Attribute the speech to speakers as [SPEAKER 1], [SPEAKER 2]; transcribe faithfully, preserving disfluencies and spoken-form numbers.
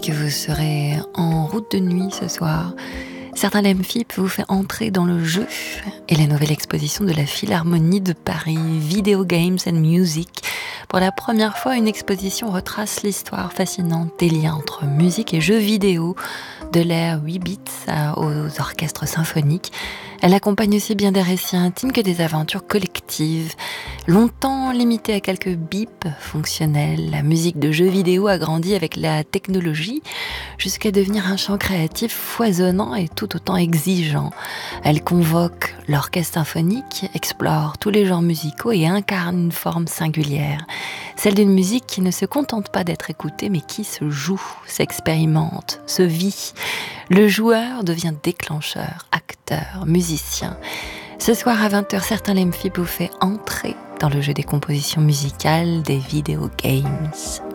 [SPEAKER 1] Que vous serez en route de nuit ce soir. Certains Lemfip vous fait entrer dans le jeu et la nouvelle exposition de la Philharmonie de Paris, Video Games and Music. Pour la première fois, une exposition retrace l'histoire fascinante des liens entre musique et jeux vidéo, de l'ère huit bits aux orchestres symphoniques. Elle accompagne aussi bien des récits intimes que des aventures collectives. Longtemps limitée à quelques bips fonctionnels, la musique de jeux vidéo a grandi avec la technologie jusqu'à devenir un champ créatif foisonnant et tout autant exigeant. Elle convoque l'orchestre symphonique, explore tous les genres musicaux et incarne une forme singulière. Celle d'une musique qui ne se contente pas d'être écoutée mais qui se joue, s'expérimente, se vit. Le joueur devient déclencheur, acteur, musicien. Ce soir à vingt heures, certains Lemfip vous fait entrer dans le jeu des compositions musicales des Video Games.